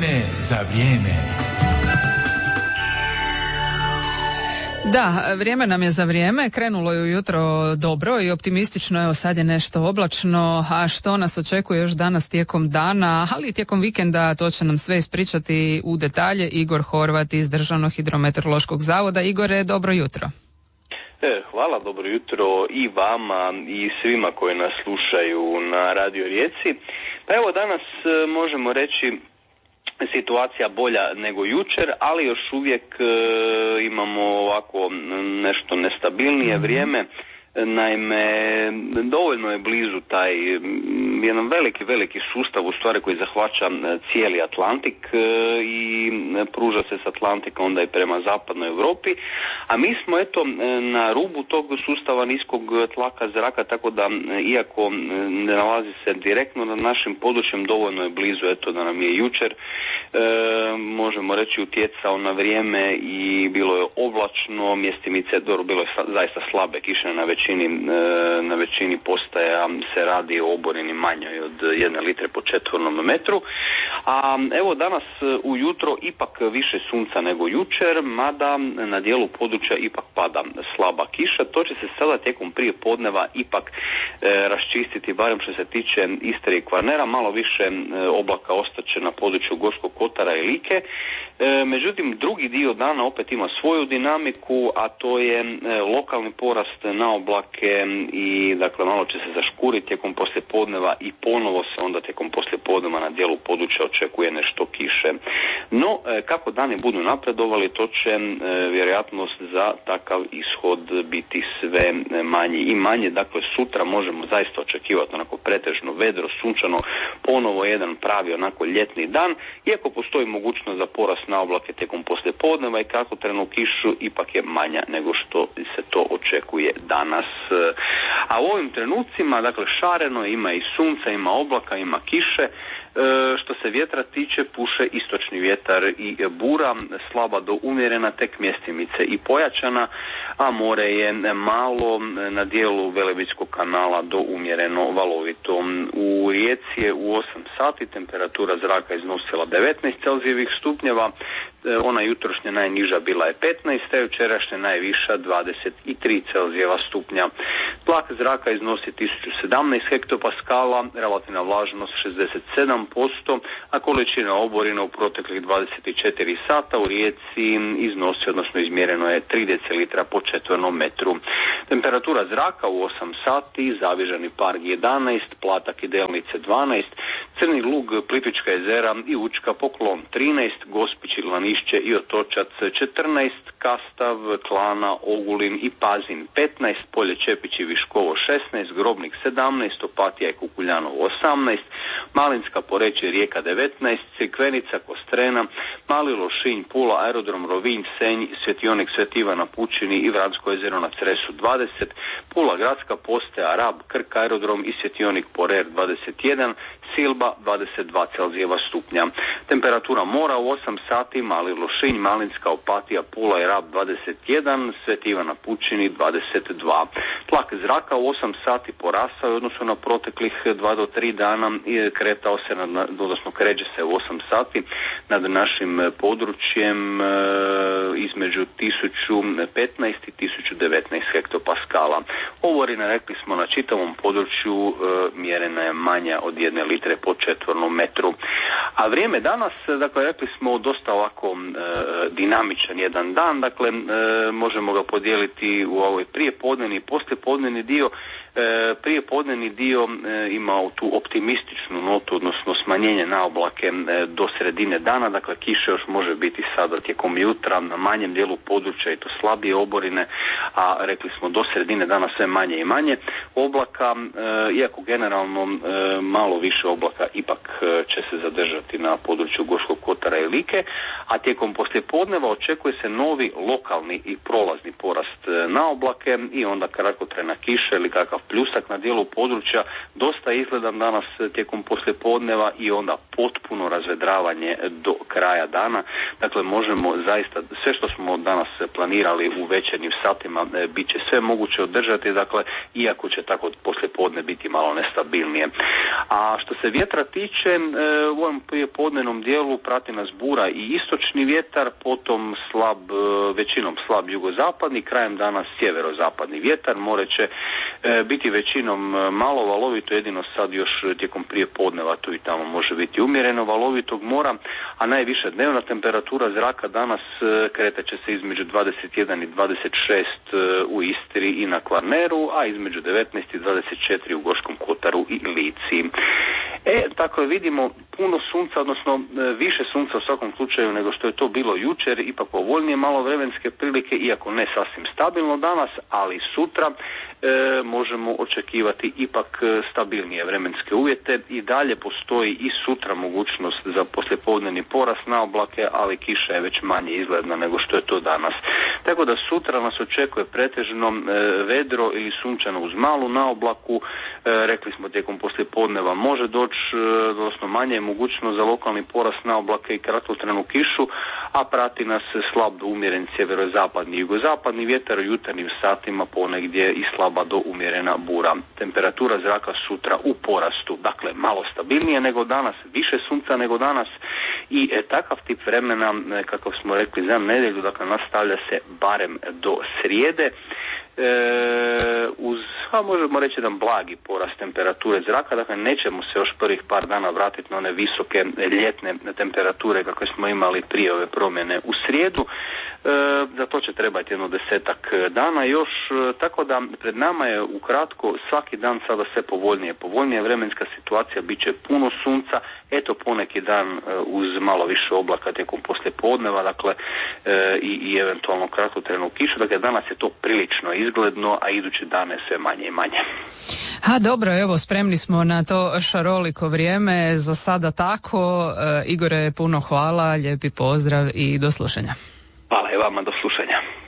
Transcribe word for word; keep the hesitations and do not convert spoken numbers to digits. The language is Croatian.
Vrijeme za vrijeme. Da, vrijeme nam je za vrijeme, krenulo je ujutro dobro i optimistično, evo sad je nešto oblačno, a što nas očekuje još danas tijekom dana, ali i tijekom vikenda, to će nam sve ispričati u detalje Igor Horvat iz Državnog hidrometeorološkog zavoda. Igore, dobro jutro. E, hvala, dobro jutro i vama i svima koji nas slušaju na Radio Rijeci. Pa evo danas e, možemo reći situacija bolja nego jučer, ali još uvijek e, imamo ovako nešto nestabilnije vrijeme. Naime, dovoljno je blizu taj jedan veliki, veliki sustav u stvari koji zahvaća cijeli Atlantik i pruža se s Atlantika onda i prema zapadnoj Europi, a mi smo eto na rubu tog sustava niskog tlaka zraka, tako da iako ne nalazi se direktno nad našim područjem, dovoljno je blizu eto da nam je jučer e, možemo reći utjecao na vrijeme i bilo je oblačno, mjestimice, dobro, bilo je zaista slabe kiše na većini na većini postaja se radi o oborini manjoj od jedne litre po četvornom metru, a evo danas ujutro ipak više sunca nego jučer, mada na dijelu područja ipak pada slaba kiša. To će se sada tijekom prije podneva ipak e, raščistiti, barem što se tiče Istre i Kvarnera, malo više e, oblaka ostaće na području Gorskog kotara i Like, e, međutim drugi dio dana opet ima svoju dinamiku, a to je e, lokalni porast na oblake i dakle malo će se zaškuriti tijekom poslijepodneva i ponovo se onda tijekom poslijepodneva na dijelu područja očekuje nešto kiše. No, kako dani budu napredovali, to će vjerojatnost za takav ishod biti sve manji i manje. Dakle, sutra možemo zaista očekivati onako pretežno vedro, sunčano, ponovo jedan pravi onako ljetni dan, iako postoji mogućnost za porast na oblake tijekom poslijepodneva i kratkotrajnu kišu ipak je manja nego što se to očekuje danas. A u ovim trenucima, dakle, šareno, ima i sunca, ima oblaka, ima kiše. E, što se vjetra tiče, puše istočni vjetar i bura, slaba do umjerena, tek mjestimice i pojačana, a more je malo na dijelu Velebitskog kanala do umjereno valovito. U Rijeci je u osam sati temperatura zraka iznosila devetnaest celzijevih stupnjeva, ona jutrošnja najniža bila je petnaest, a jučerašnja najviša dvadeset tri celzijeva stupnja. Tlak zraka iznosi tisuću sedamnaest hektopaskala, relativna vlažnost šezdeset sedam posto, a količina oborina u proteklih dvadeset četiri sata u Rijeci iznosi, odnosno izmjereno je tri decilitra po četvornom metru. Temperatura zraka u osam sati, Zavižani Park jedanaest, Platak i Delnice dvanaest, Crni Lug, Plitvička jezera i Učka, Poklon trinaest, Gospić i Lanišće i Otočac četrnaest, Kastav, Klana, Ogulin i Pazin petnaest, Polje Čepić i Viškovo šesnaest, Grobnik sedamnaest, Opatija i Kukuljanovo osamnaest, Malinska, Porečje, Rijeka devetnaest, Crikvenica, Kostrena, Mali Lošinj, Pula, Aerodrom Rovinj, Senj, Svjetionik Sveti Ivan na Pučini i Vransko jezero na Cresu dvadeset, Pula gradska postaja, Rab, Krk aerodrom i Svjetionik Porer dvadeset jedan, Silba dvadeset dva celzijeva stupnja. Temperatura mora u osam sati, Mali Lošinj, Malinska, Opatija, Pula i Rab dvadeset jedan, Sveti Ivan na Pučini dvadeset dva. Tlak zraka u osam sati porastao je odnosno na proteklih dva do tri dana i kretao se, nad, odnosno kreće se u osam sati nad našim područjem e, između tisuću petnaest i tisuću devetnaest hektopaskala. Oborina, rekli smo, na čitavom području e, mjerena je manja od jedne litre po četvornom metru. A vrijeme danas, dakle, rekli smo dosta ovako e, dinamičan jedan dan, dakle, e, možemo ga podijeliti u ovoj prijepodnevni i poslijepodnevni dio. E, prijepodnevni dio e, ima tu optimističnu notu, odnosno smanjenje na oblake e, do sredine dana, dakle kiše još može biti sada tijekom jutra na manjem dijelu područja i to slabije oborine, a rekli smo do sredine dana sve manje i manje oblaka, e, iako generalno e, malo više oblaka ipak e, će se zadržati na području Gorskog kotara i Like, a tijekom poslijepodneva očekuje se novi lokalni i prolazni porast e, na oblake i onda kratkotrajna kiša ili kakav pljusak na dijelu područja, dosta izgledan danas tijekom poslijepodneva i onda potpuno razvedravanje do kraja dana. Dakle, možemo zaista sve što smo danas planirali u večernjim satima e, bit će sve moguće održati, dakle, iako će tako poslijepodne biti malo nestabilnije. A što se vjetra tiče, e, u ovom prijepodnevnom dijelu prati nas bura i istočni vjetar, potom slab, većinom slab jugozapadni, krajem dana sjeverozapadni vjetar. More će e, biti većinom malo valovito, jedino sad još tijekom prijepodneva tu i tamo može biti umjereno valovitog mora, a najviša dnevna temperatura zraka danas e, kretat će se između dvadeset jedan i dvadeset šest e, u Istri i na Kvarneru, a između devetnaest i dvadeset četiri u Gorskom kotaru i Lici. E, dakle, vidimo puno sunca, odnosno više sunca u svakom slučaju nego što je to bilo jučer, ipak povoljnije malo vremenske prilike, iako ne sasvim stabilno danas, ali sutra e, možemo očekivati ipak stabilnije vremenske uvjete. I dalje postoji i sutra mogućnost za poslijepodnevni porast na oblake, ali kiša je već manje izgledna nego što je to danas. Tako da sutra nas očekuje pretežno e, vedro ili sunčano uz malu na oblaku. E, rekli smo tijekom poslijepodneva može doći, e, odnosno manje je mogućnost za lokalni porast na oblake i kratkotrajnu kišu, a prati nas slab do umjeren sjeverozapadni i jugozapadni vjetar, u jutarnjim satima ponegdje i slaba do umjerena bura. Temperatura zraka sutra u porastu, dakle malo stabilnije nego danas, više sunca nego danas i e, takav tip vremena, e, kako smo rekli za nedjelju, dakle nastavlja se barem do srijede. E, uz, a možemo reći jedan blagi porast temperature zraka, dakle nećemo se još prvih par dana vratiti na one visoke ljetne temperature kakve smo imali prije ove promjene u srijedu. E, za to će trebati jedno desetak dana još, e, tako da pred nama je ukratko svaki dan sada sve povoljnije. Povoljnija vremenska situacija, bit će puno sunca, eto poneki dan e, uz malo više oblaka tijekom poslijepodneva, dakle e, i, i eventualno kratkotrajnu kišu, dakle danas je to prilično izgledno, a idući dane sve manje i manje. A dobro, evo spremni smo na to šaroliko vrijeme, za sada tako. E, Igore, puno hvala, lijepi pozdrav i do slušanja. Hvala i vama, do slušanja.